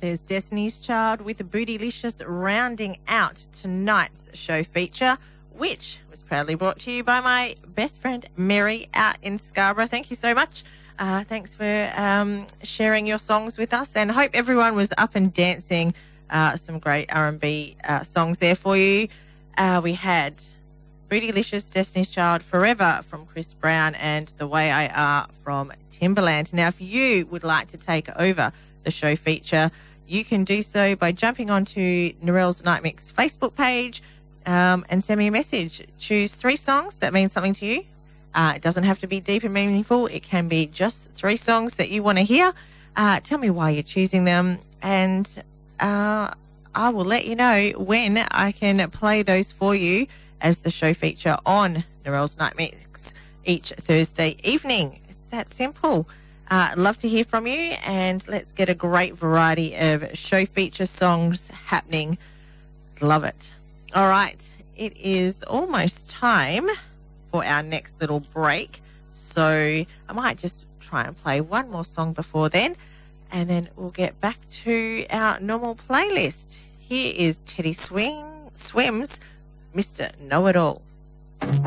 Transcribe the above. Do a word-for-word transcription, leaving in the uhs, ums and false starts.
There's Destiny's Child with the Bootylicious rounding out tonight's show feature, which was proudly brought to you by my best friend Mary out in Scarborough. Thank you so much. Uh, thanks for um, sharing your songs with us, and hope everyone was up and dancing. Uh, some great R and B uh, songs there for you. Uh, we had Bootylicious, Destiny's Child, Forever from Chris Brown, and The Way I Are from Timbaland. Now, if you would like to take over the show feature, you can do so by jumping onto Narelle's Night Mix Facebook page um, and send me a message. Choose three songs that mean something to you. Uh, it doesn't have to be deep and meaningful. It can be just three songs that you want to hear. Uh, tell me why you're choosing them, and uh, I will let you know when I can play those for you as the show feature on Narelle's Night Mix each Thursday evening. It's that simple. Uh, love to hear from you, and let's get a great variety of show feature songs happening. Love it. All right, it is almost time for our next little break, so I might just try and play one more song before then, and then we'll get back to our normal playlist. Here is Teddy Swing Swims, Mister Know-It-All.